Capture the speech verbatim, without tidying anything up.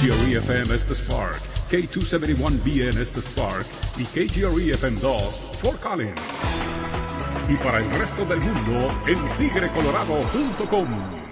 G R E F M Estes Park, K doscientos setenta y uno B N Estes Park y K G R E F M dos, Fort Collins. Y para el resto del mundo en tigre colorado punto com.